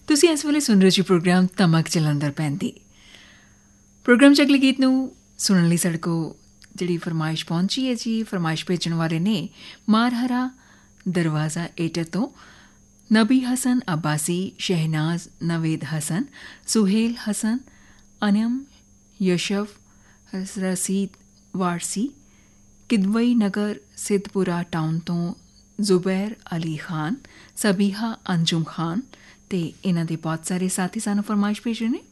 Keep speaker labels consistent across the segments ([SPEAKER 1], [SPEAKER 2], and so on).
[SPEAKER 1] ਤੁਸੀਂ ਇਸ ਵੇਲੇ ਸੁਣ ਰਹੇ ਜੀ ਪ੍ਰੋਗਰਾਮ ਤਮਕ ਜਲੰਧਰ ਪੈਂਦੀ। ਪ੍ਰੋਗਰਾਮ 'ਚ ਅਗਲੇ ਗੀਤ ਨੂੰ ਸੁਣਨ ਲਈ ਸਾਡੇ ਕੋਲ ਜਿਹੜੀ ਫਰਮਾਇਸ਼ ਪਹੁੰਚੀ ਹੈ ਜੀ, ਫਰਮਾਇਸ਼ ਭੇਜਣ ਵਾਲੇ ਨੇ ਮਾਰਹਰਾ ਦਰਵਾਜ਼ਾ ਏਟਰ ਤੋਂ ਨਬੀ ਹਸਨ ਅब्बासी, शहनाज नवेद हसन, सुहेल हसन, अनम यशफ, रसीद वारसी, किदवई नगर सिद्धपुरा टाउन तो ਜ਼ੁਬੈਰ ਅਲੀ ਖਾਨ, ਸਬੀਹਾ ਅੰਜੁਮ ਖਾਨ ਤੇ ਇਹਨਾਂ ਦੇ ਬਹੁਤ ਸਾਰੇ ਸਾਥੀ ਸਾਨੂੰ ਫਰਮਾਇਸ਼ ਭੇਜੇ ਨੇ।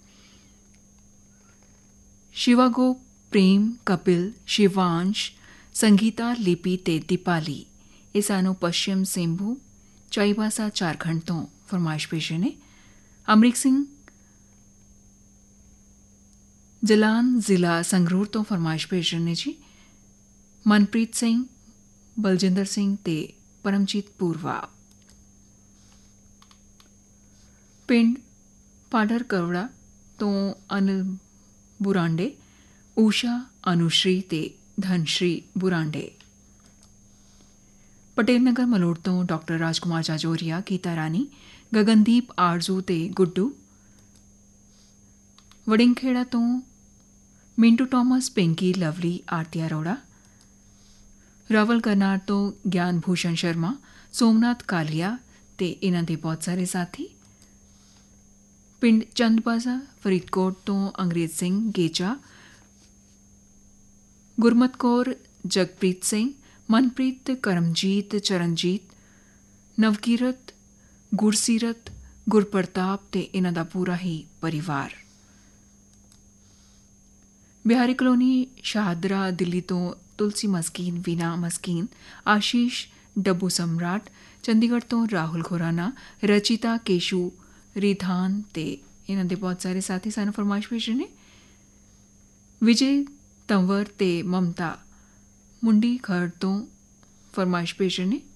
[SPEAKER 1] शिवागो, प्रेम, कपिल, शिवांश, संगीता, लिपि ते दीपाली ਇਹ ਸਾਨੂੰ ਪੱਛਮ ਸਿੰਭੂ ਚਾਈਬਾਸਾ ਝਾਰਖੰਡ ਤੋਂ ਫਰਮਾਇਸ਼ ਭੇਜੇ ਨੇ। ਅਮਰੀਕ ਸਿੰਘ ਜਲਾਨ ਜ਼ਿਲ੍ਹਾ ਸੰਗਰੂਰ ਤੋਂ ਫਰਮਾਇਸ਼ ਭੇਜ ਰਹੇ ਨੇ ਜੀ। ਮਨਪ੍ਰੀਤ ਸਿੰਘ, ਬਲਜਿੰਦਰ ਸਿੰਘ ਤੇ ਪਰਮਜੀਤ ਪੂਰਵਾ। ਪਿੰਡ ਪਾਡਰ ਕਰਵੜਾ ਤੋਂ ਅਨਿਲ ਬੁਰਾਂਡੇ, ਊਸ਼ਾ, ਅਨੁਸ਼੍ਰੀ ਤੇ ਧਨਸ਼੍ਰੀ ਬੁਰਾਂਡੇ। ਪਟੇਲ ਨਗਰ ਮਲੋੜ ਤੋਂ ਡਾਕਟਰ ਰਾਜਕੁਮਾਰ ਜਾਜੋਰੀਆ, ਗੀਤਾ ਰਾਣੀ, ਗਗਨਦੀਪ, ਆਰਜ਼ੂ ਤੇ ਗੁੱਡੂ। ਵੜਿੰਗਖੇੜਾ ਤੋਂ ਮਿੰਟੂ ਟਾਮਸ, ਪਿੰਕੀ, ਲਵਲੀ, ਆਰਤੀ ਅਰੋੜਾ। ਰਾਵਲ ਕਰਨਾਲ ਤੋਂ ਗਿਆਨ ਭੂਸ਼ਣ ਸ਼ਰਮਾ, ਸੋਮਨਾਥ ਕਾਲੀਆ ਤੇ ਇਹਨਾਂ ਦੇ ਬਹੁਤ ਸਾਰੇ ਸਾਥੀ। ਪਿੰਡ ਚੰਦਬਾਜ਼ਾ ਫਰੀਦਕੋਟ ਤੋਂ ਅੰਗਰੇਜ਼ ਸਿੰਘ ਗੇਚਾ, ਗੁਰਮਤ ਕੌਰ, ਜਗਪ੍ਰੀਤ ਸਿੰਘ, ਮਨਪ੍ਰੀਤ, ਕਰਮਜੀਤ, ਚਰਨਜੀਤ, ਨਵਕੀਰਤ, ਗੁਰਸੀਰਤ, ਗੁਰਪ੍ਰਤਾਪ ਤੇ ਇਹਨਾਂ ਦਾ ਪੂਰਾ ਹੀ ਪਰਿਵਾਰ। ਬਿਹਾਰੀ ਕਲੋਨੀ ਸ਼ਾਹਦਰਾ ਦਿੱਲੀ ਤੋਂ ਤੁਲਸੀ ਮਸਕੀਨ, ਵੀਨਾ ਮਸਕੀਨ, ਆਸ਼ੀਸ਼, ਡੱਬੂ ਸਮਰਾਟ, ਚੰਡੀਗੜ੍ਹ ਤੋਂ ਰਾਹੁਲ ਖੁਰਾਨਾ, ਰਚਿਤਾ, ਕੇਸ਼ੂ, ਰਿਧਾਨ ਤੇ ਇਹਨਾਂ ਦੇ ਬਹੁਤ ਸਾਰੇ ਸਾਥੀ ਸਾਨੂੰ ਫਰਮਾਇਸ਼ ਭੇਜ ਰਹੇ ਨੇ। ਵਿਜੇ ਤੰਵਰ ਤੇ ਮਮਤਾ ਮੁੰਡੀ ਖਰੜ ਤੋਂ ਫਰਮਾਇਸ਼ ਭੇਜ ਰਹੇ ਨੇ।